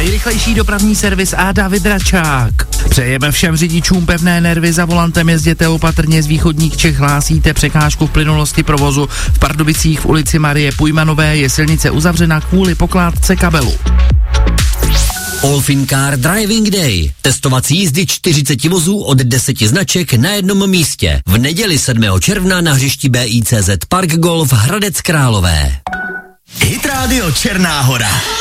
nejrychlejší dopravní servis a David Račák. Přejeme všem řidičům pevné nervy, za volantem jezděte opatrně, z východních Čech hlásíte překážku v plynulosti provozu. V Pardubicích v ulici Marie Pujmanové je silnice uzavřena kvůli pokládce kabelu. Olfin Car Driving Day. Testovací jízdy 40 vozů od 10 značek na jednom místě. V neděli 7. června na hřišti BICZ Park Golf Hradec Králové. Hit Radio Černá Hora.